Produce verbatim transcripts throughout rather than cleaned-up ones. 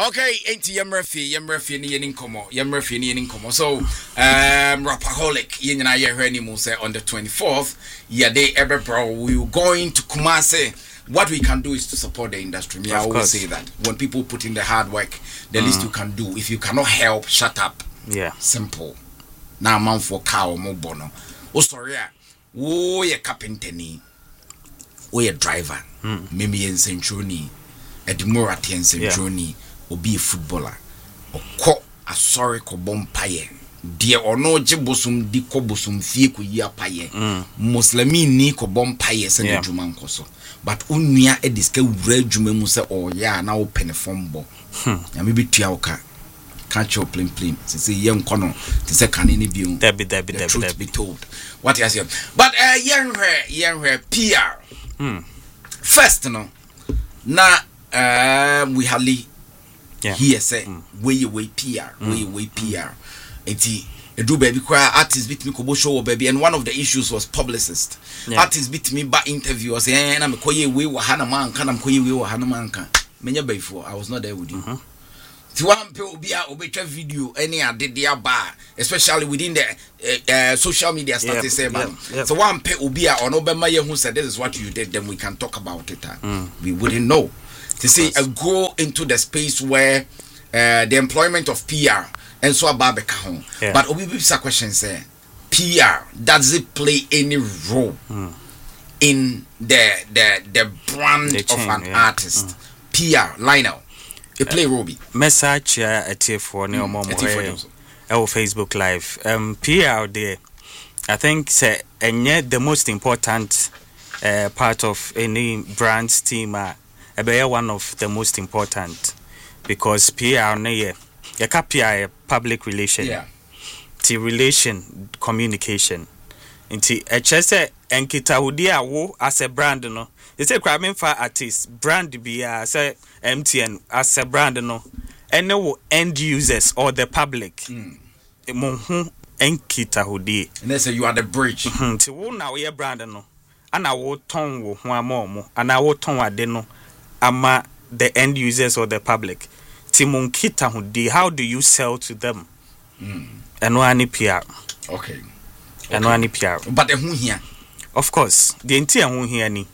Okay, ain't Yamrefi, Yamrefi, ni yenin komo, Yamrefi, ni yenin komo. So, um, Rapaholic, yen and I heard him say on the twenty-fourth, yeah, they ever bro, we were going to Kumasi. What we can do is to support the industry. Me, I always course. say that when people put in the hard work, the mm. least you can do. If you cannot help, shut up. Yeah. Simple. Now, man for cow, mo bono. Oh, sorry. Oh, ye carpenter ni. Oh, ye driver. Mm. Maybe in Centroni. Edmurati in Centroni. Or be a footballer. Or co a sorry ko bompaye. Dear or no jibosum di kobosum fie ku ya paye. Muslimi ni ko bompaye se ne djuma nkoso. But unia e diske wura djuma mu se o ya na open form bo. Ya me betua wo ka. Catch your plain plain. Se se ye nkono te se kane ne biu. Debi debi debi debi be told. What you say? But uh yen hwe yen hwe P R. Hmm. First no. Na uh we hardly yeah. here say mm. where you way P R, where you way P R. Enti edu baby cry artist bit me kobo show baby, and one of the issues was publicist. Yeah. Artist bit me ba interview say eh na me koye we wa hana man kan am koye we wa hana man kan. Menya before I was not there with you. Mm-hmm. Ti wan pe obi a obetwa video any ade dia ba, especially within the uh, uh, social media status yep, yep, yep. So wan pe obi a ono be ma ye hu say this is what you did, then we can talk about it. Mm. We wouldn't know. To say uh, go into the space where uh, the employment of P R and so about the home. Yeah. But we be a question say P R, does it play any role mm. in the the the brand the chain, of an yeah. artist? Mm. P R, Lionel. You play uh, Robbie. Message uh, a T for no more our Facebook Live. Um P R there. I think say and yet the most important uh, part of any brand's team uh, one of the most important because P R ne ye ka P R public relation yeah ti relation communication nti e chese enkita hudi a wo as a brand no you say crime for artist brand be say M T N as a brand no ene wo end users or the public mm. mo hu enkita hudi and they say you are the bridge nti wo na wo ye brand no ana wo ton wo ho amomo ana wo ton ade no ama the end users or the public timunkita hudi how do you sell to them mm. eno ani P R okay eno ani P R but the who here of course the entire who here ni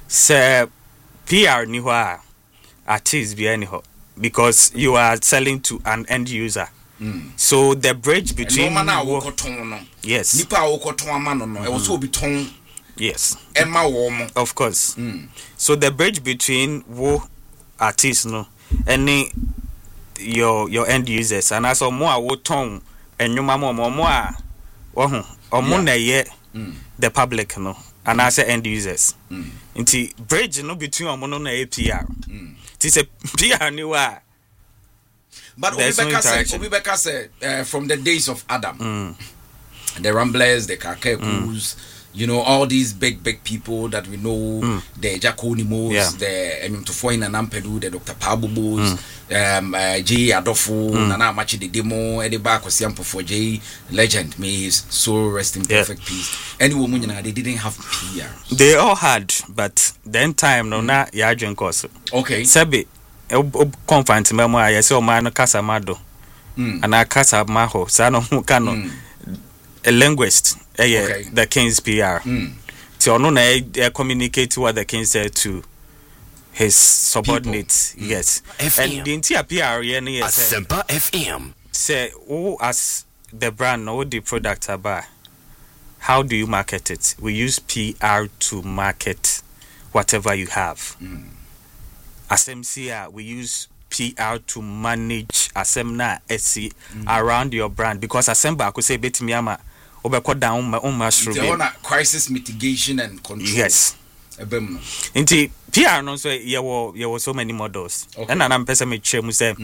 say P R ni ho a artist be any ho because you are selling to an end user mm. so the bridge between no man wo koton no yes nipa wo koton ama no no e wo so obi ton yes Emma Womo. Of course. Mm. So the bridge between wo artists no any your your end users and as more wo ton enwuma mo mo mo a wo ho omo na ye the public no and as end users. Mm. Nti bridge no between omo no na A P R. Mm. Ti say P R ni wa. But Obibeka said Obibeka said uh, from the days of Adam. Mm. The Ramblers, the Kakekus, mm. you know, all these big, big people that we know, mm. the Jaconimos, yeah. the Emimtofoin and Ampedu, the Doctor Pabubos, mm. um, uh, J. Adolfo, mm. Nana Machi the Demo, Eddie Barco Siampo for J. Legend, may his soul rest in perfect yeah. peace. Any woman, you know, they didn't have P R. They all had, but then time, no, mm. na Yajan Koso. Okay. Sabi, confident memoir, I saw man Casamado, and I Casa Maho, Sano Mukano. A linguist, uh, yeah, okay. The King's P R. Mm. So no, I communicate what the King said to his subordinates. Mm. Yes, F M. And the entire P R, yeah, yes, Asempa F M. Say, who as the brand or the product about? How do you market it? We use P R to market whatever you have. Mm. As M C R, we use P R to manage Asemna S C mm. around your brand because Asemba could say bet me ama obeko down my own mushroom. The one crisis mitigation and control. Yes. Inti P R no so there were there were so many models. Okay. And I'm person me share say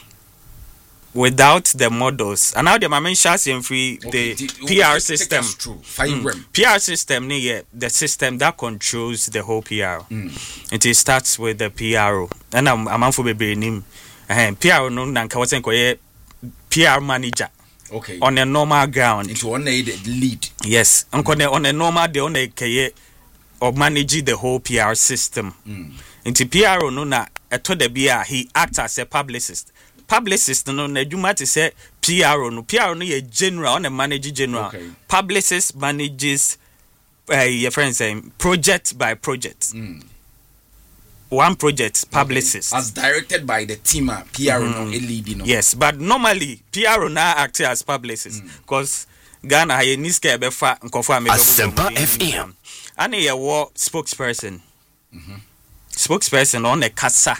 without the models and now the main chassis and free the okay. P R system. Mm. P R system ni yeah, the system that controls the whole P R. Mm. It starts with the P R O. And I'm I'm for baby name. Eh P R O no na nka wasen P R manager. Okay. On a normal ground. Into one aid lead. Yes. Mm. On a normal they on a or manage the whole P R system. Mm. Into P R O no na eto de bia he acts as a publicist. Publicist no na adwuma te say P R O no P R O no ye general on a manager general. Okay. Publicist manages uh, your friends saying project by project. Mm. One project publicist okay. as directed by the team uh, P R O mm-hmm. no lead no. Yes, but normally P R O now act as publicist because mm. Ghana haye niske be fa nkofo amebe Asempa F M and ye wo spokesperson. Mhm. Spokesperson on a kasa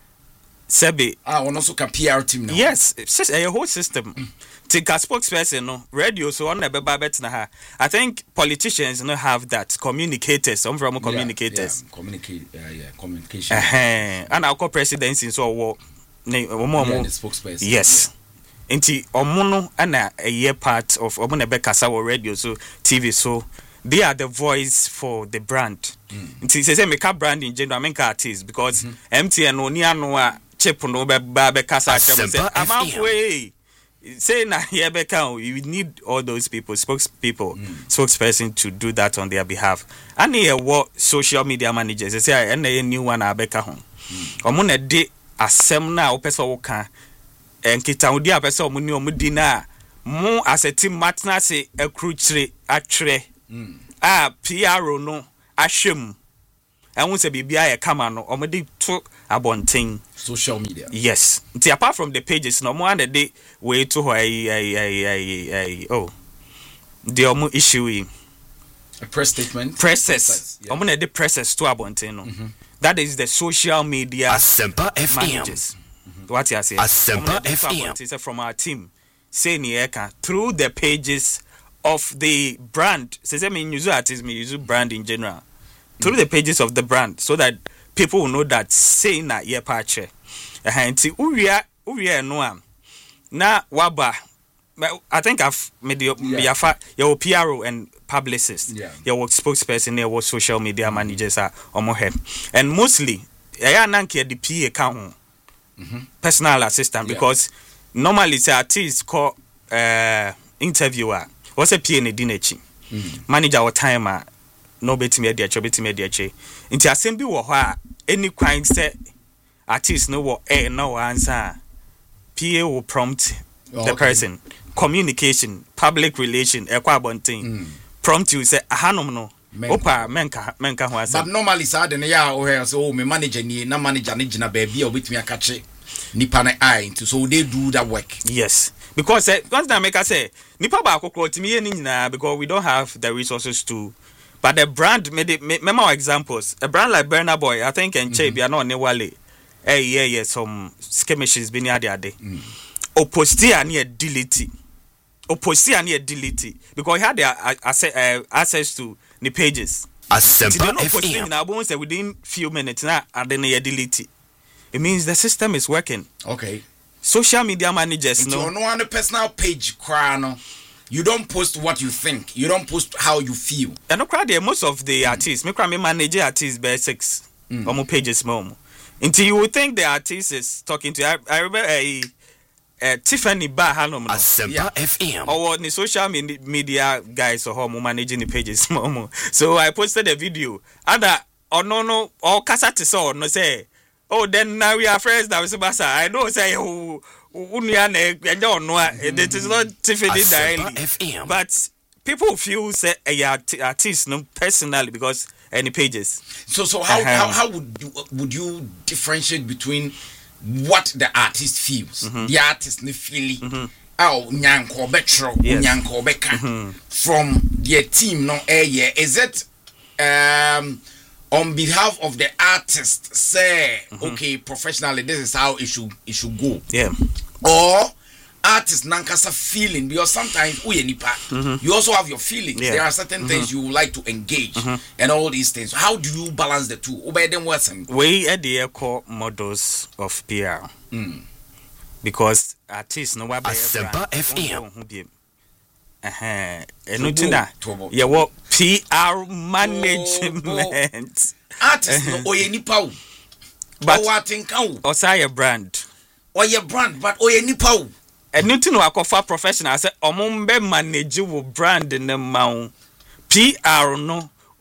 Sebi. Ah, one also can P R team now. Yes, it's a whole system. Mm. Take a spokesperson, no radio. So on the babet na ha. I think politicians no have that communicators. Some from communicators. Yeah, yeah, communicate. Yeah, yeah, communication. Uh-huh. And our co-presidency so what? Ne, omo yeah, the spokesperson. Yes. Yeah. Inti omono ana a year part of omo na be kasa radio so T V so they are the voice for the brand. Mm. Inti say say make a brand in general, make artists because mm-hmm. M T N oni anu a chip no be ba be kasa say amafwe say na here be can you need all those people spokespeople mm. spokesperson to do that on their behalf. And here what social media managers they say and a new one abeka ho omo na de asem na opese wo kan enkita odi apese omo ni omo di na mo as a team matna say ekruchire atwere mm. ah P R O no ahwem and once a bibia kama no omede to abonten social media. Yes. See, apart from the pages, no more than the way to I I I I oh the omo issue a press statement. Presses. Omo na the presses to abonten no. Mm-hmm. That is the social media Asempa F M. Managers. Mm-hmm. What you say? Asempa F M. It's from our team. Say nieka through the pages of the brand. Say me use artists, me use brand in general. Through the pages of the brand so that people will know that say na ye pache. Eh nti uria uria no am. Na waba I think I've made your yeah. your P R O and publicist. Yeah. Your spokesperson, your social media managers are omo he. And mostly ya nanke the P A account. Mm-hmm. Personal assistant yeah. because normally it's artist call uh interviewer. What's a P A ne dinechi. Mm-hmm. Manager or timer no betimi e de acho betimi e de ache nti asem bi wo ho a any kwan say artist no wo eh no answer P A will prompt oh, the okay. person communication public relation e kwa bontin mm. prompt you say ahanom no opa menka menka ho asem but normally say de ya o he say oh me manager ni na manager ni gina ba bia obetimi akache nipa na eye into so they do that work. Yes, because uh, once that make us say nipa ba akokro timi ye ni nyina because we don't have the resources to. But the brand made it remember examples. A brand like Burna Boy, I think and Che, mm-hmm. not Newale. Hey, yeah, yeah, some skirmishes been had the other day. Opposite near delete. Opposite near delete. Because he had the uh, access, uh, access to the pages. Asempa F M. Now, once within few minutes now, and then you delete it. It means the system is working. Okay. Social media managers no. No one personal page, crano. You don't post what you think. You don't post how you feel. And no crowd there, most of the mm. artists, me crowd me manage artists by six mm. or more pages more. Until you would think the artist is talking to. I, I remember a, a Tiffany Bar Hanom. Asempa yeah. F M. Or the social media guys or home managing the pages more. So I posted a video. And uh, oh no no or Kasati saw no say. Oh then now we are friends now. I know say who. It is not Tiffany directly, but people feel say a artist no personally because any pages. So so how uh-huh. how, how would you would you differentiate between what the artist feels, mm-hmm. the artist ne feeling, oh nyanko betro, nyanko beka from their team no eh yeah is it um on behalf of the artist say mm-hmm. okay professionally this is how it should it should go yeah or artist nankasa feeling because sometimes we nipa mm-hmm. you also have your feelings yeah. there are certain mm-hmm. things you like to engage mm-hmm. and all these things how do you balance the two obey them words we are the eco models of P R mm. because artists no wa Asempa F M eh enutina yeah what P R management artist no oye nipa o but what think o osaya brand oye brand but oye nipa o enutina akofa professional say omombe manage wo brand ne ma P R no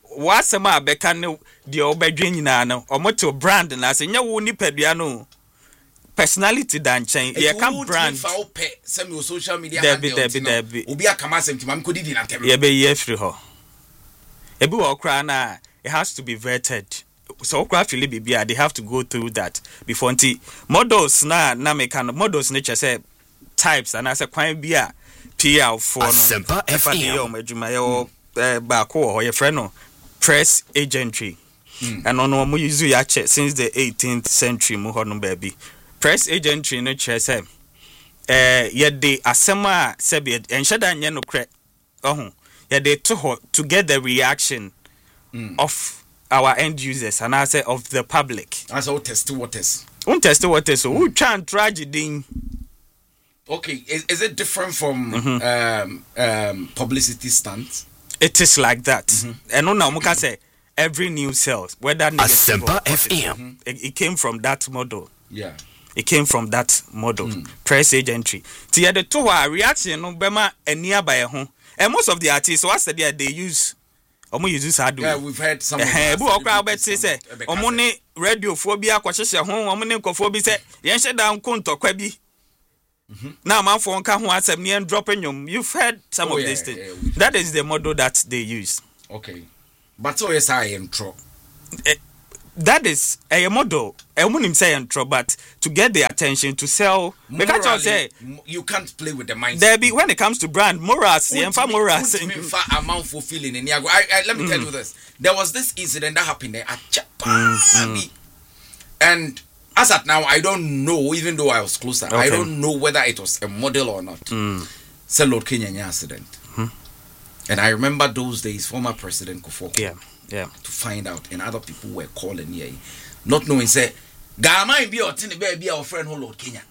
what's a ma beka no the obedwe nyina no omoto brand na se nya wo nipadua no personality dan chen ye can brand fa ope some social media handle obi akama sem timam ko didi na tem ye be ye free ho ebi wo kra na it has to be vetted. So actually be they have to go through that before until models na na mekan models nature say types and as a kwan bia P R for no Asempa F M adwuma yo ba ko ho ye friend no press agentry and ono mo use ya check since the eighteenth century mo ho no baby press agentry no che say eh ye de asema se be enhyeda nye no kre ohun ye de to ho to get the reaction mm. of our end users and I say of the public. As all test waters. Un test waters so who try and tragedy. Okay, is, is it different from mm-hmm. um um publicity stunts? It is like that. Mm-hmm. And no now muka say every news sells whether negative or F M. Mm-hmm. It, it came from that model. Yeah. It came from that model. Mm. Press agentry. Ti the two reaction no bema enia by ho. And most of the artists what said they use Omo use hard. Yeah, we've heard some. Eh, bu okra bet say omo ne radio phobia kwahyehye ho, omo ne nkofo bi say yen hye da nko ntokwa bi. Na man for nka ho asem ne drop nyom. You've heard some oh, of yeah, these things. Yeah, that is the model that they use. Okay. But so yes I intro. Uh, that is a model. I wouldn't say intro, but to get the attention to sell. Because I say you can't play with the mindset. There be when it comes to brand morals, the info morals. Amount for feeling in I, I, let me mm. tell you this. There was this incident that happened there at Japan, mm. and as at now, I don't know. Even though I was closer, okay. I don't know whether it was a model or not. Mm. It's a Lord Kenya accident, mm-hmm. and I remember those days. Former President Kufuor. Yeah. Yeah. To find out, and other people were calling here, not knowing say, "Gama be or tini be our friend who Lord Kenya."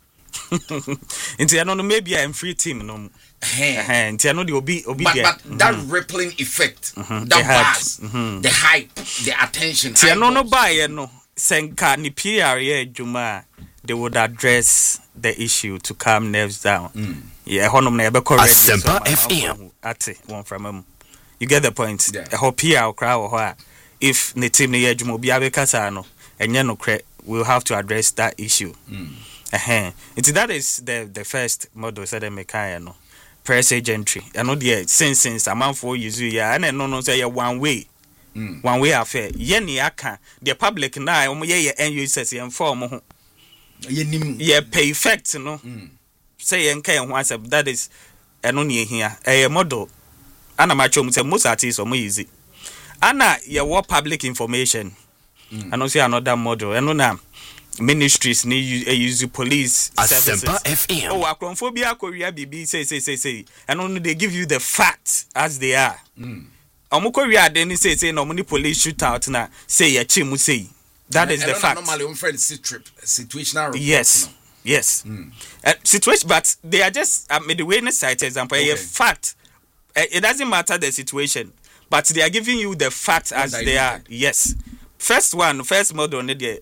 Into I know maybe I'm free team no. Into I know the obi obi. But, but mm-hmm. that rippling effect, mm-hmm. that buzz, mm-hmm. the hype, the attention. I know no buy no. Senka ni P R ye Juma. They would address the issue to calm nerves down. Mm. Yeah, honum na ebe correct. Asempa F M. Ate one from him. You get the point. Yeah. A hope here crowd if the team near Jumobia Casano and Yanokre will have to address that issue. Mm. Uh-huh. It's that is the the first model said Mekano. Press agentry. I know the since since a month for you yeah and no no say one way. Mm. One way affair. Yenny aka the public now um ye end users inform yeah pay effect no. Mm. Say and can once that is and only here a model. Ana macho say most artists or easy. Ana ye what public information. Mm. And also another model. And na ministries need use police services. Asempa F M. Oh, acrophobia Korea B B say say say say. And only they give you the facts as they are. Mm. Omo Korea then say say no money police shootout na say ya chimu say. That is the fact. Normally on friend situational report. Yes. No? Yes. Mm. Uh, situation but they are just I mean the way cite example okay. A fact. It doesn't matter the situation, but they are giving you the facts as they are. Yes. First one, first model,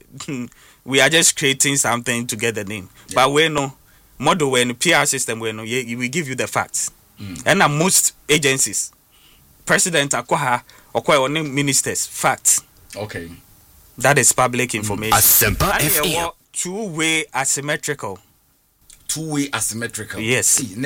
we are just creating something to get the name. Yeah. But we know, model when P R system, we know, we give you the facts. Mm. And uh, most agencies, President Akwaha, or ministers, facts. Okay. That is public information. Asempa F M. Two-way asymmetrical. Two-way asymmetrical. Yes. Um,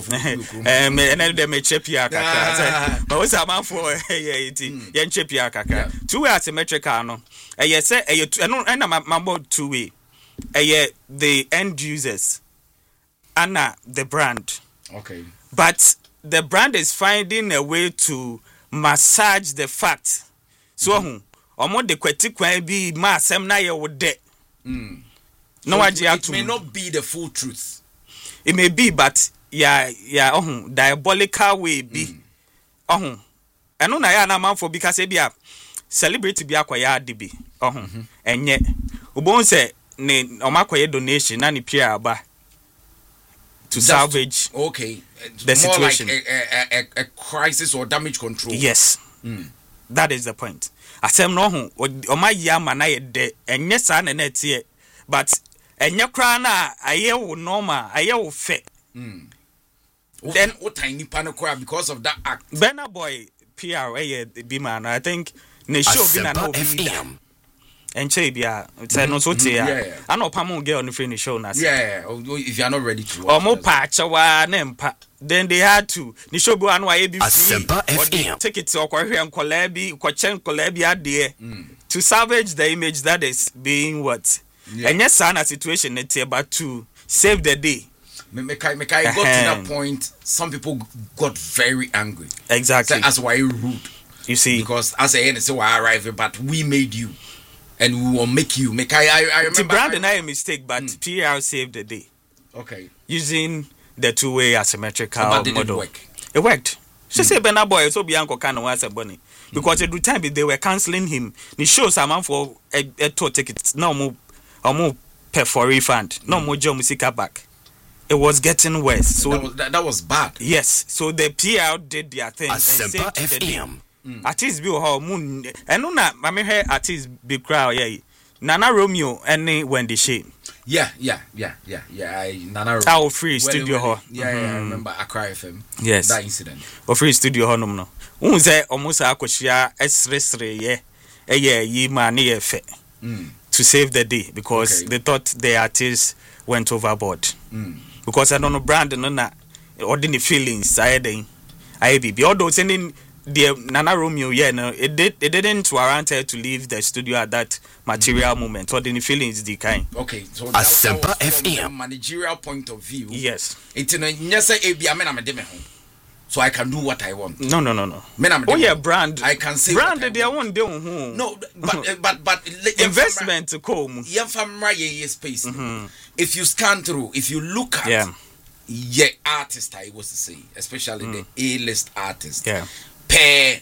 and then me check ya kaka. But what's a man for? Yeah, it. Yen check ya kaka. Two-way asymmetrical no. Eh, yes, say eh, no, and I'm about two-way. Eh, the end users, and the brand. Okay. But the brand is finding a way to massage the fact. So, hmm, omo de kweti kwan bi ma asem na ye wo de. Mm. No, so it, it may not be the full truth. It may be, but yeah, yeah, oh, diabolical way be. Mm. Oh, and no, I am man for because be a celebrity be acquired be. Oh, mm-hmm. And yet, Ubon say, ne, omakoye donation, nani pia ba to That's salvage. Okay, the more situation. Like a, a, a, a crisis or damage control. Yes, mm. That is the point. Asem no ho, o ma yama na ye de, enye sa na net ye, but. Enye kra na aye wo normal aye wo fe mm. then what tiny pano kra because of that act Burna Boy P R eh be man. I think ne show be na no be. And che bia say no so te ya. Ana opam girl no free the show na. Yeah, if you are not ready to watch. Omo pa chawa na mpa. Then they had to. The show be anu aye be free. Or tickets or kwa hwe nkola bi, kwa chen nkola bi ade to salvage the image that is being what. Yeah. And yes, sana situation it's about to save the day. Me me kai me kai got to that point. Some people got very angry. Exactly. So, that's why rude. You see, because as a end, say why arrive, but we made you, and we will make you. Make I I, I remember. To brand and I a mistake, but mm. P R saved the day. Okay. Using the two-way asymmetrical so, but did model. It work? It worked. She mm. said, "Bena boy, so Bianco can was a bunny because at the time they were cancelling him. The shows a man for a, a tour tickets. No more, or more pay for refund. Mm. No more Joe Musica back. It was getting worse. So that was, that, that was bad. Yes. So the P R did their thing and saved the day. Mm. Artists be how moon and no na I mean her artists be crowd yeah. Nana Romeo and Wendy Shane. Yeah, yeah, yeah, yeah, yeah. I, Nana Romeo. Our free studio hall. Yeah, mm-hmm. yeah, I remember Accra F M. Yes. That incident. Or free studio hall no. Who say almost akoshia esresre yeah. Eh yeah, ye man ye fe. To save the day because okay. they thought the artists went overboard. Mm. Because I don't know brand no na ordinary feelings I had I be although sending the Nana Romeo, yeah, no, it did. It didn't warrant her to leave the studio at that material mm-hmm. moment. Or the feelings the kind. Okay, so that, that was F M. From the managerial point of view. Yes. It's in a yes, a be a man. I'm a so I can do what I want. No, no, no, no. Men, oh yeah, brand. I can say brand. They won't do. No, but but but investment to come. Yeah, from right space. If you scan through, if you look at yeah, yeah, artist I was to say, especially mm. the A-list artist. Yeah. Per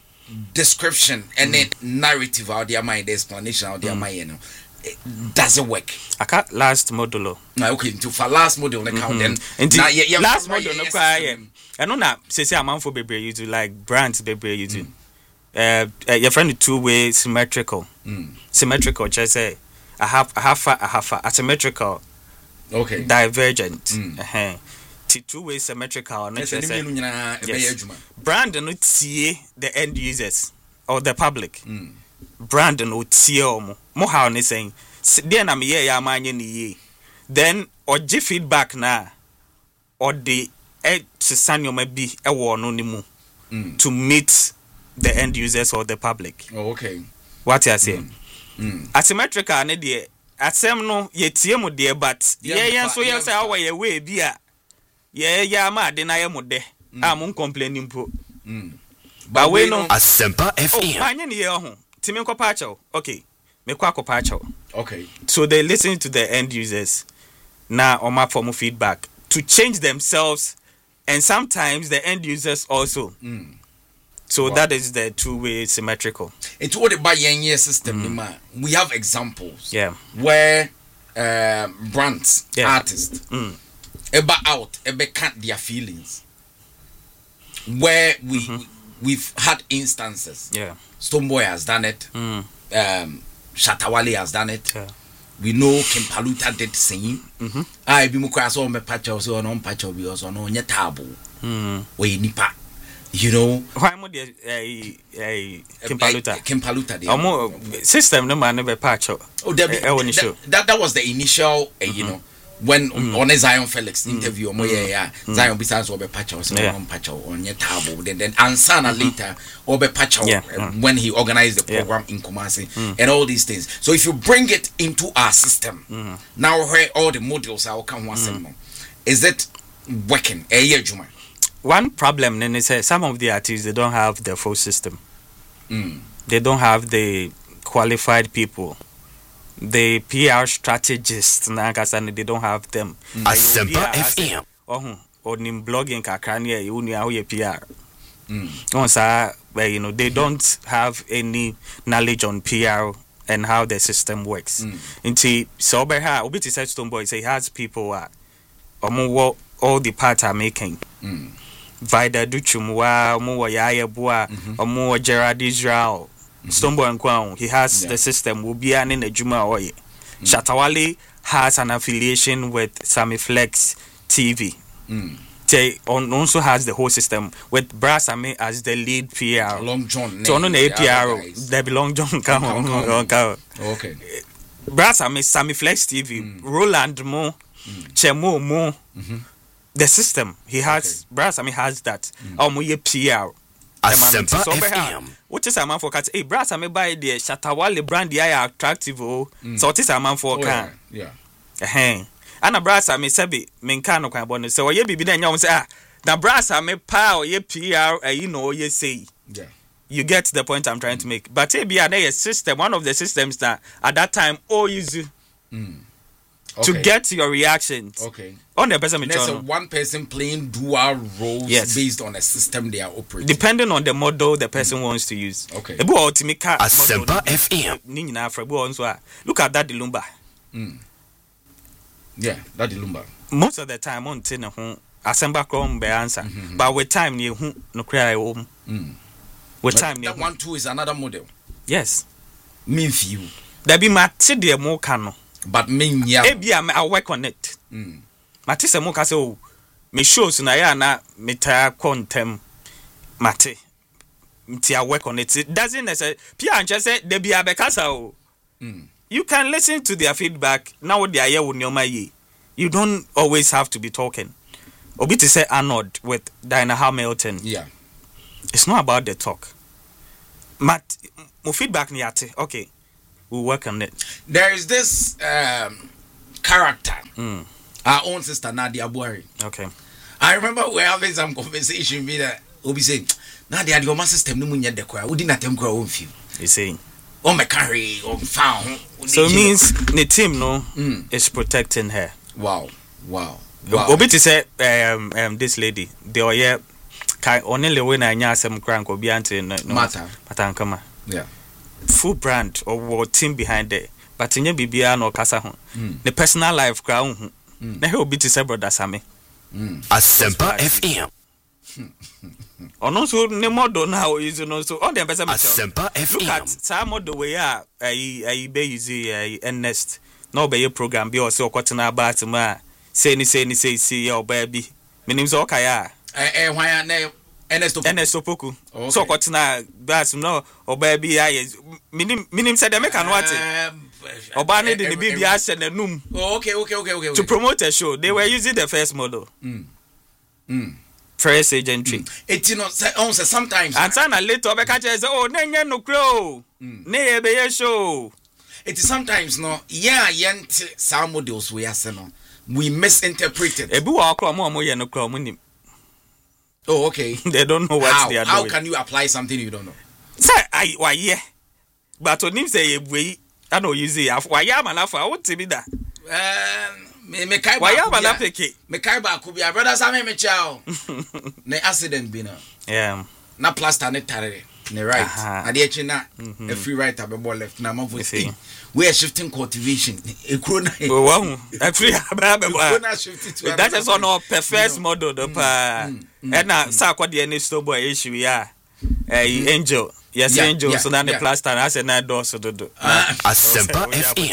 description and then narrative out their mind, the explanation out their mind, you know, it doesn't work. I can't last modulo. No, okay, to for last module, mm-hmm. count then. Now, yeah, yeah, last module, no cry. I know that. Say, say, a man for baby, you do like brands, baby, you do. Uh, your friend two way symmetrical, mm. symmetrical. Just say, I have, I have, I have, asymmetrical. Okay. Divergent. Mm. Uh-huh. Two way symmetrical. Yes, yes. Brand no tie the end users or the public. Mm. Brand no tie omo. Mo how ne saying. Then am ye ya manye ni ye. Then or give feedback na or the e sisanyo maybe e wo no ni mu to meet the end users or the public. Oh, okay. What you say? Mm. Mm. Asymmetrical ne de asem no ye tie mo de but ye ye so ye say how ye way bi a yeah, yeah, ma de na ye mo de. Ah, mo complaining po. Mm. But we no Asempa F M. Oh, anya ni ye ho. Ti me nkopa acho. Okay. Me kwa kopa acho. Okay. So they listen to the end users. Na o ma form feedback to change themselves and sometimes the end users also. Mm. So wow. that is the two-way symmetrical. It's what about yen system. Mm. We have examples. Yeah. Where uh, brands, yeah. artists, mm. eba out, eba can't their feelings. Where we, mm-hmm. we we've had instances. Yeah. Stonebwoy has done it. Mm. Um, Shatawale has done it. Yeah. We know Kim Paluta did the same. Mm-hmm. I be mukwa so me patch also on patch obi also no nya table. Mm. We nipa. You know why mo dey eh eh Kim Paluta. Kim Paluta dey. Omo system no man be patch. Oh, that, that, that that was the initial uh, mm-hmm. you know when mm. on a Zion Felix mm. interview omo mm. yeah mm. Zion besides obe patch also yeah. on patch on nya table then then ansana mm-hmm. later obe patch yeah. uh, mm. when he organized the program yeah. in Kumasi mm. and all these things. So if you bring it into our system mm. now where all the models are come one mm. is it working? A year Juma. One problem then is uh, some of the artists they don't have the full system. Mm. They don't have the qualified people. The P R strategists they don't have them. Asempa F M. Oh, or nim blogging kakania you know P R. Mm. No, you know they don't have any knowledge on P R and how the system works. Mm. Into so by her, Obiti said Stonebwoy say he has people uh, or all the parts are making. Mm. Vida Duchumwa, Mo Yaya Boa, or Mo Gerard Israel. Stonebwoy and Kwang, he has yeah. the system, will be an in the Juma Oye. Mm. Shatawale has an affiliation with Sammy Flex T V. Mm. Jay on also has the whole system with Brass Ame as the lead P R. Long John. So on the the A P R, other guys. there belong John Come Come, on, come. come. Okay. Brass Ame, Sammy Flex T V, Mm. Roland Mo, Chemo Mo. Mhm. The system he has, Brass Ame has that. Oh, mo ye P R. Asempa F M. What is a man for cat? Hey, Brass Ame buy the Shatawale brand, the eye attractive. Oh, so what is a man for Oh, can? yeah. Yeah. Hey, and a Brass Ame sabi menkano kwa bonus. So ye be then you say ah. Now, brass, I may power ye P R, you know, ye say. Yeah. You get the point I'm trying to make. But it be a system, one of the systems that at that time all use you Mm. to Okay. get your reactions. Okay. On the person, There's a one person playing dual roles Yes. based on a system they are operating. depending on the model the person wants to use. Okay. Ebu wa ultimate car Asempa model, F M. ni nyina afra, ebu wa nso a, look at that Dilumba. Mm. Yeah, that is Lumba. Most of the time, on tin ho assemble chrome be answer. But with time, you hu no cry home. Mm. With But time, you that one too is another model. yes. Mean few, There be mate de mo kano. but mean yeah. Ebi I work on it. Mm. Mate se mo ka se o me shows na ya na me ta kontem mate mti I work on it. It doesn't necessarily pia anche say de bia be kasa o. Mm. You can listen to their feedback. Now they are here with your ye. You don't always have to be talking. Obi to say Arnold with Diana Hamilton. Yeah. It's not about the talk. Mat mo feedback ni ate. Okay. We'll work on it. There is this um, character, Mm. our own sister Nadia Buhari. Okay. I remember we were having some conversation with her. Obi saying, Nadia, your master system no munya de kwa. We didn't attempt kwa own few. You see. Oh my carry, oh found. So it means the team no Mm. is protecting her. Wow, wow, wow. Obi to say um um this lady they are here kai only when I nya some crank obi ante no Matter. matankama. Yeah. Full brand or what team behind there. But in your bibia no kasa ho. Mm. The personal life crown ho. Mm. Na he obi to say brother Sami. Mm. Asempa F M. Ono so ne model now is no so all the person me tell. Asempa F Look M. at some model we are ai ai be use ai Ernest. No be your program be or so kwatena about ma say ni say ni say see your baby. Menim so okay ah. Eh eh why na Ernesto Ernest Opoku. Okay. So kwatena that no or baby ai minim minim say dem make an what. Um, Oba ne eh, de eh, the baby eh, ashe nanum. Oh, okay, okay, okay, okay. To okay. promote a show, they were using the first model, Mm. Mm. first agentry. It you know say, oh, say sometimes And then later, I catch say, "Oh, nenye no crow, ne be ye show." it is sometimes no yeah yent some models we are saying no we misinterpret it. Ebi wa crow mo mo ye no crow mo nim. Oh, okay. They don't know what How, they are how doing. can you apply something you don't know? Say, I wa ye, but onim say ye we. I know you say, "Wa ya manafa, what to be that?" Um, me me kai Wa ya ba manapeke. me kai ba ku bia brother Sam me chow. Na accident bi na. Yeah. Na plaster ne tare ne right. Aha. Na de echi na a free right abebo left na man for You see. see. We are shifting cultivation. E kro na. We wa every We na shifting to that is on our You first know. model the pa. And now, sa kwa the any store boy issue ya. Eh, Angel. Yes, Yeah, Angel. yeah, So then the yeah. plaster and I said na door so do do. Asempa F M.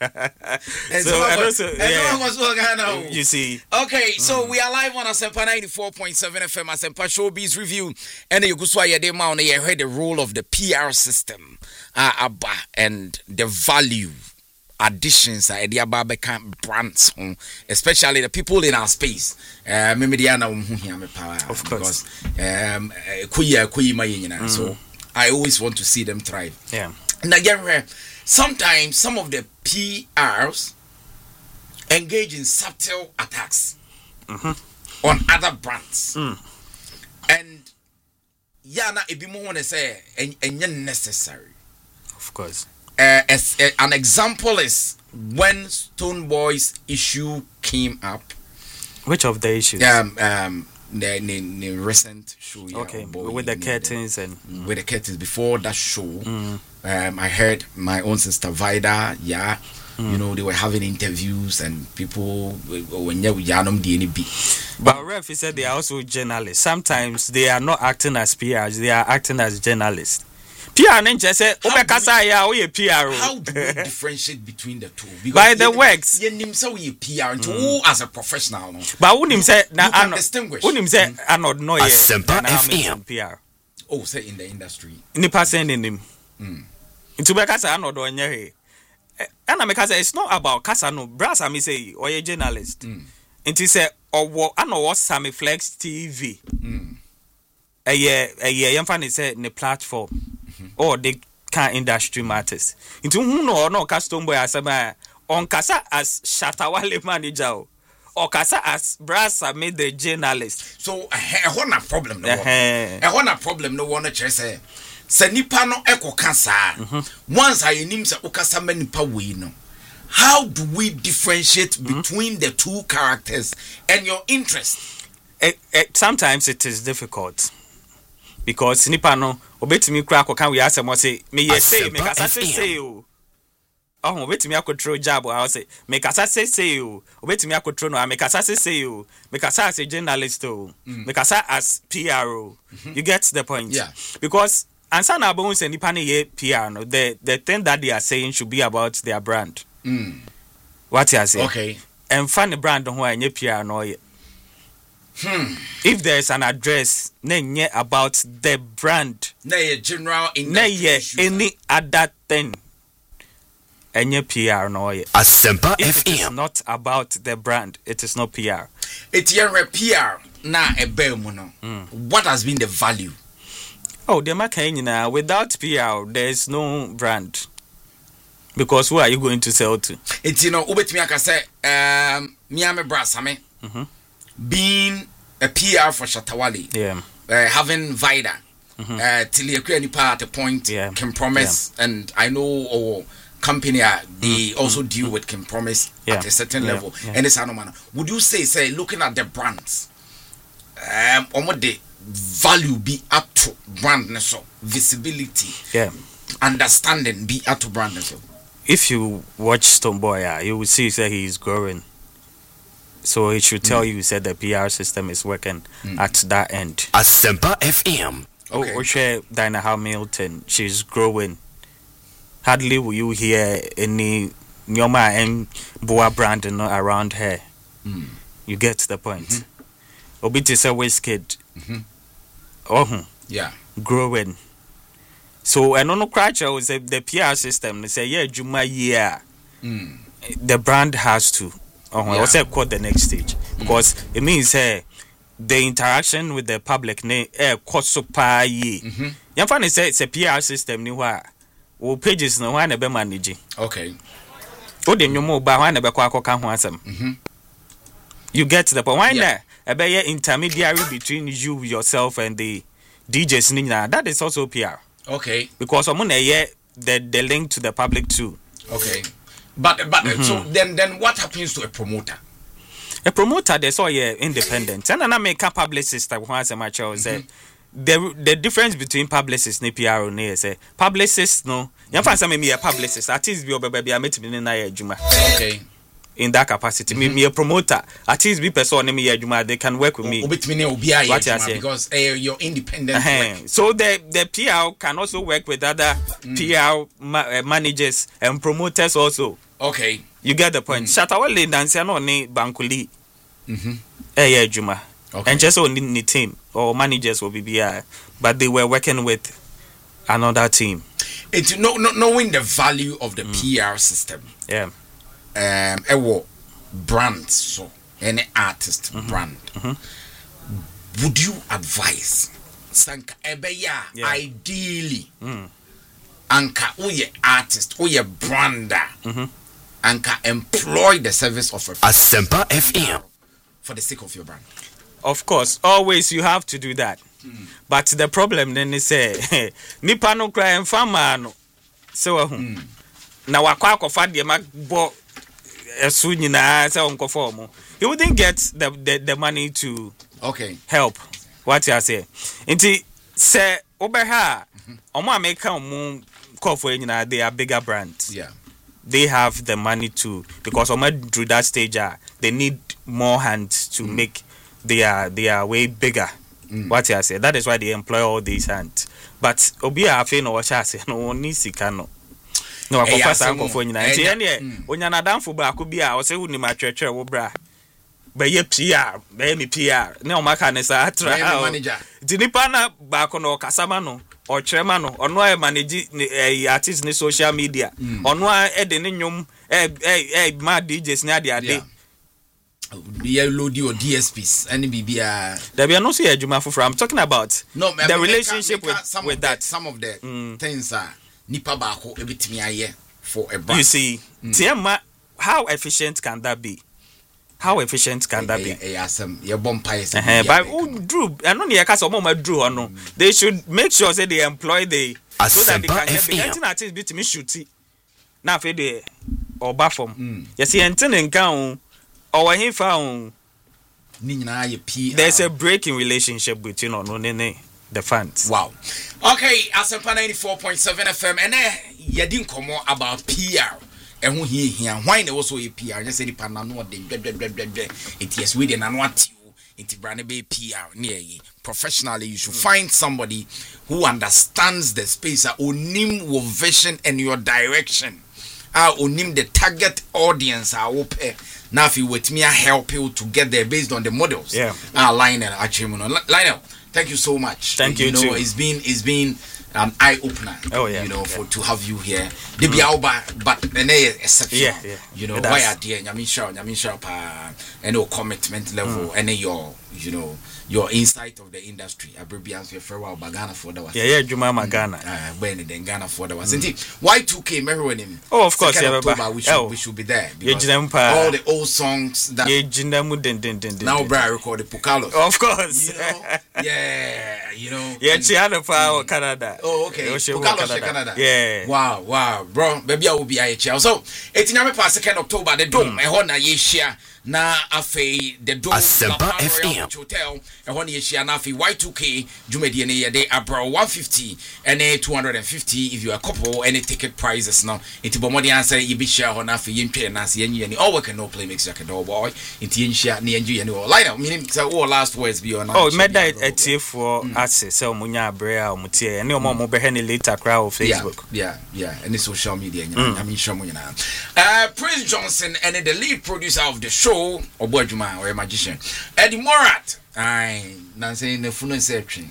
And So I don't so, say, and yeah. so was working now. You see, Okay, so we are live on Asempa ninety-four point seven F M, Asempa Showbiz Review. And you go so you dey man you heard the role of the P R system, uh, Abba, and the value additions uh, the Abba become brands, um, especially the people in our space. Uh, maybe they are now me power Of course. because um, uh, kuya kuyi ma yenyina. So I always want to see them thrive. yeah, Now, again, sometimes some of the P Rs engage in subtle attacks on other brands. And yeah, na ebi mo wanna say and necessary. of course. Uh, as uh, an example is when Stone Boy's issue came up. Which of the issues? Um, um, the, the, the recent show. Yeah, Okay, boy, with the you know, curtains and with the curtains before that show. Um, I heard my own sister Vida, yeah, you know, they were having interviews and people when you yanom D N B. but Ref he said they are also journalists. Sometimes they are not acting as P Rs; they are acting as journalists P R ne nche say obekasa ya o ye P R. How do we differentiate between the two? Because by the works. Ye nim say we P R into who as a professional no. But unim say na ano distinguish. Unim say ano no ye Asempa F M P R. Oh, say in the industry. Nipa say nim. Mm. Into bekasa ano do nya he. And I make say it's not about kasa no. Brass I say or a journalist. Mm. Into say or ano what Sammy Flex T V. Mm. A year a year yamfa say ne platform. Mm-hmm. Or the can industry matters. Into who no no custom boy asema on kasa as Shatawale manager or kasa as Brass I made the journalist. So a uh, one problem no. Uh-huh. A one problem no one say. Se nipa no eko kasa once I nim se okasa ma nipa we no how do we differentiate mm-hmm. between the two characters and your interest? It, it, sometimes it is difficult because nipa no obetimi kura ko kan we asem o say me ye say me kasa say say o oh obetimi akotro job o say me kasa say say o obetimi akotro no me kasa say say o me kasa as a journalist o mm. me kasa as P R o mm-hmm. You get the point? Yeah. Because and some are bones and nipa ye P R no the the thing that they are saying should be about their brand. Mm. What you say? Okay. And find the brand on who P R no ye. Hmm. If there's an address nenye about the brand, nay general in any other thing, enye P R no ye. Asempa If F it is M. not about the brand, it is not P R. It's your P R na e be mo no. What has been the value? Oh, the market without P R, there is no brand. Because who are you going to sell to? It's you know, ubetimi aka say um Miami Brass ame. Mhm. Being a P R for Shatawale. Yeah. Uh, having Vida. Mm-hmm. Uh till you any part at the point Yeah. can promise Yeah. and I know or company uh, they mm-hmm. also deal with can promise yeah. at a certain yeah. level. Yeah. And it's no manner. Would you say say looking at the brands um or the value be up to brand so visibility Yeah. understanding be up to brand so If you watch Stonebwoy, uh, you will see that he is growing. So it should tell mm. you that the P R system is working mm. at that end. Asempa F M. Okay. Oh, Oshe Dinah Hamilton, she's growing. Hardly will you hear any Nyoma and Boa brand no, around her. Mm. You get the point. Mm-hmm. Obiti say Wizkid. Mm-hmm. Oh, yeah. Growing. So and no crutch was the, the P R system. They say yeah, Juma yeah. Mm. The brand has to. Oh, Yeah. I also quote the next stage because mm. it means uh, the interaction with the public ne eh cost so pa ye. Mhm. You find say it's a P R system ni wa. O pages no wa na be manage. Okay. O de nyomo ba wa na be kwa akoka ho asem. Mhm. You get the point. Why Yeah. na? E be ye intermediary between you yourself and the D Js ni na. That is also P R. Okay. Because someone hear the the link to the public too. Okay. But but Mm-hmm. so then then what happens to a promoter? A promoter they saw yeah independent. And I make a publicist that once a match I say the the difference between publicist and P R no say publicist no. You find some me a publicist at least be baby I met me na ya juma. Okay. In that capacity, me me a promoter at least be person me ya juma they can work with me. Obetimi obi aye What you say? because uh, you're independent. Uh-huh. So the the P R can also work with other Mm. P R ma- uh, managers and promoters also. Okay. You get the point. Mm. Shatawale dance no ni bankuli. Mhm. Eh yeah juma. Okay. And just only the team or managers will be B I, but they were working with another team. It's no, no, knowing the value of the Mm. P R system. Yeah. Um, ewo brands so any artist Mm-hmm. brand. Mhm. Would you advise sanka ebeya Yeah. ideally Mm. anka uye artist uye brander Mhm. anka employ the service of a Asempa F M. for the sake of your brand? Of course, always you have to do that. Mm. But the problem then is say nipa no cry and farmer no. So uh, Mm. na wakwa akofa de magbo esu nyina say onkofo mo. He wouldn't get the, the the money to Okay. help. What you say? Inti say obeha omo America omo call for nyina they are bigger brands. Yeah. They have the money to because omo through that stage uh, they need more hands to Mm. make their their way bigger. Mm. What you say? That is why they employ all these hands. but obi a afi no wo chase no ni sika no no akofa sa ankofo nyina nti ene onya na danfo ba ko bi a wo se hu ni ma twetwe wo bra ba ye P R ba ye mi P R ne o maka ne sa atra di nipa na ba ko no kasama no o chrema no ono e manage artist ni social media ono e de ne nyum eh eh ma D Js ni ade ade yeah load your D S Ps any B B R there be no say adwuma foforo. I'm talking about no, the relationship with some with of that the, some of the mm. things are nipa ba ko ebitimi aye for a brand. You see mm. Tiema, how efficient can that be? How efficient can that be? Eh asem your bumpires eh but Drew I know near case omo Drew or no they should make sure say they employ the so that they can get the getting artist bit me shooty na fe de oba form yes enten nkan or he found there's a break in relationship between no ne the fans. Wow. Okay, Asempa ninety-four point seven F M and eh yedin komo about P R. And who he here why there also a P R just say the panano de it yes we den anu ati it brand be P R near ye. Professionally you should find somebody who understands the space onim wo vision and your direction. Ah onim the target audience ah wo pe now if you with me I help you to get there based on the models. Yeah. Ah Lionel actually Lionel, thank you so much. Thank you, you know too. it's been it's been an eye opener. Oh yeah. You know, yeah. for to have you here. They be out but an exception. Yeah, yeah. You know, why are there Nyamisha Nyamisha pa any commitment level mm. any your you know your insight of the industry. Abbreviation for while Bagana for the was. Yeah, yeah, Juma Magana. Uh when then Ghana for the was. Mm. Y two K memory him. Oh, of course, yeah, October, we should oh. we should be there because all the old songs that yeah, now Bra recorded Pukalos. Of course. You know? Yeah, you know. Yeah, Chiana for Canada. Oh, okay. Pukalos Canada. Canada. Yeah. Wow, wow, bro. Maybe I will be a child. So, it's now past second October. The dome. I want to share. Na afei the dome Asempa F M hotel and one year na afei Y two K jumedi ne yede abro one fifty and two hundred fifty if you are couple any ticket prices now it bomodi answer you be share on afei yentwe na se yenyi ni all work and no play makes you a boy it yen share na yenju ye no line meaning say all last words be on oh meda etie for access say omunya abre a omutie ene omo mo be he ne later crowd Facebook yeah yeah any social media I mean show mo nyina uh Prince Johnson and the lead producer of the show Obojuma or a magician Eddie Morat I nan say the funo section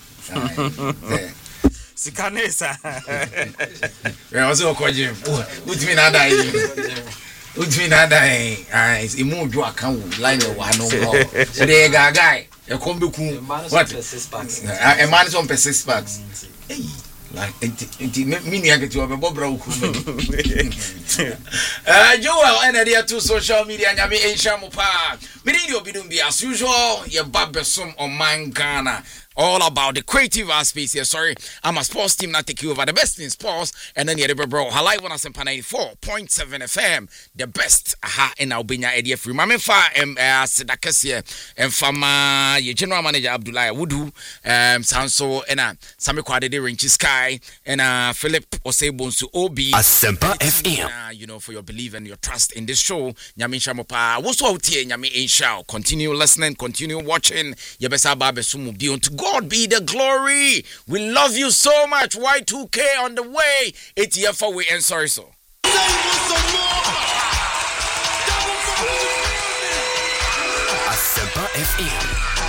Sikanesa we also call him with me nada with me nada I is imu do account line wa no more so the guy e come be ku what a man is on per six packs hey like it me I get you be bobra uku uh Joel and there to social media nyame ensha mo pa me dey obidum bi as usual ye babesom on man Ghana all about the creative aspects here. Sorry, I'm a sports team not take you over the best in sports and then you're bro live on Asempa ninety-four point seven F M the best aha in Albania area free mama fa em sedakese em fama ye general manager Abdullah Wudu um sanso ena same kwade de Renchi Sky and Philip Osebonsu Obi Asempa F M uh, you know for your belief and your trust in this show nyame shamopa wo so tie nyame insha continue listening continue watching ye besa ba besumu bi on God be the glory. We love you so much. Y two K on the way. It's here for we and sorry so. Asempa F M.